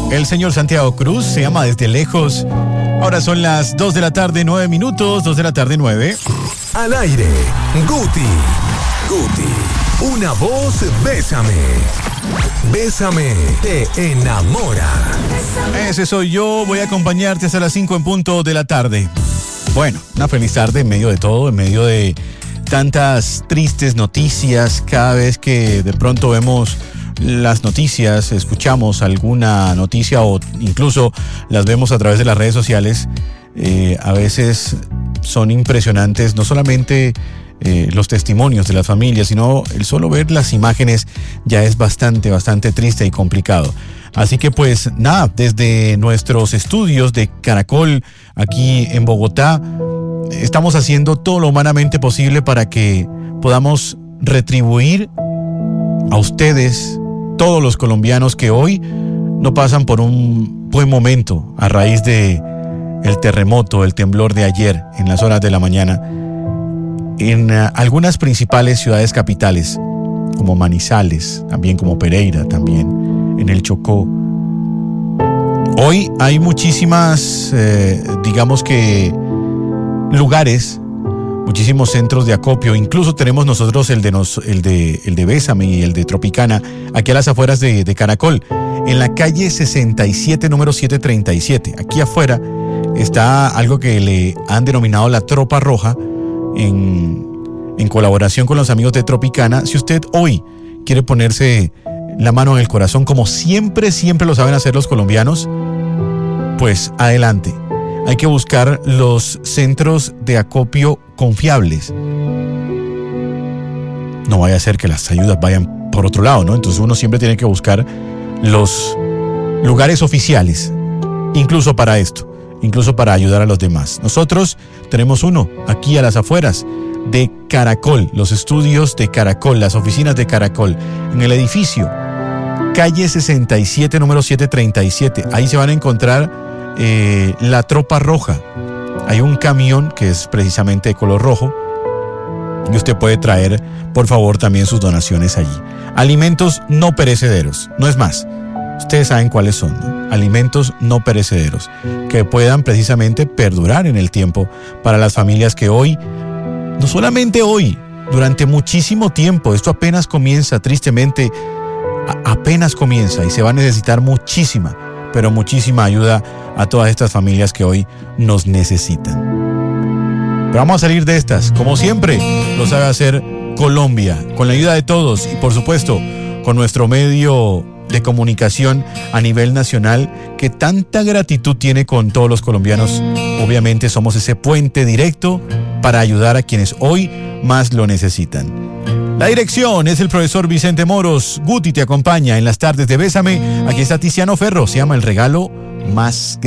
El señor Santiago Cruz se llama Desde Lejos. Ahora son las 2 de la tarde, 9 minutos, 2 de la tarde, 9. Al aire, Guti. Una voz, bésame. Bésame, te enamora. Ese soy yo, voy a acompañarte hasta las 5 en punto de la tarde. Bueno, una feliz tarde en medio de todo, en medio de tantas tristes noticias. Cada vez que de pronto vemos las noticias, escuchamos alguna noticia o incluso las vemos a través de las redes sociales, a veces son impresionantes, no solamente los testimonios de las familias, sino el solo ver las imágenes ya es bastante triste y complicado. Así que pues nada, desde nuestros estudios de Caracol aquí en Bogotá, estamos haciendo todo lo humanamente posible para que podamos retribuir a ustedes, todos los colombianos que hoy no pasan por un buen momento a raíz de el terremoto, el temblor de ayer en las horas de la mañana en algunas principales ciudades capitales como Manizales, también como Pereira, también en el Chocó. Hoy hay muchísimas, digamos que lugares, muchísimos centros de acopio. Incluso tenemos nosotros el de Bésame y el de Tropicana, aquí a las afueras de Caracol, en la calle 67, número 737. Aquí afuera está algo que le han denominado la Tropa Roja, en colaboración con los amigos de Tropicana. Si usted hoy quiere ponerse la mano en el corazón, como siempre lo saben hacer los colombianos, pues adelante. Hay que buscar los centros de acopio confiables. No vaya a ser que las ayudas vayan por otro lado, ¿no? Entonces uno siempre tiene que buscar los lugares oficiales, incluso para esto, incluso para ayudar a los demás. Nosotros tenemos uno aquí a las afueras de Caracol, los estudios de Caracol, las oficinas de Caracol, en el edificio calle 67, número 737. Ahí se van a encontrar la Tropa Roja. Hay un camión que es precisamente de color rojo y usted puede traer, por favor, también sus donaciones allí. Alimentos no perecederos, no es más. Ustedes saben cuáles son, ¿no? Alimentos no perecederos que puedan precisamente perdurar en el tiempo para las familias que hoy, no solamente hoy, durante muchísimo tiempo, esto apenas comienza, tristemente, apenas comienza y se va a necesitar muchísima, pero muchísima ayuda a todas estas familias que hoy nos necesitan. Pero vamos a salir de estas, como siempre lo sabe hacer Colombia, con la ayuda de todos y por supuesto con nuestro medio de comunicación a nivel nacional que tanta gratitud tiene con todos los colombianos. Obviamente somos ese puente directo para ayudar a quienes hoy más lo necesitan. La dirección es el profesor Vicente Moros. Guti te acompaña en las tardes de Bésame. Aquí está Tiziano Ferro, se llama El Regalo Más Grande.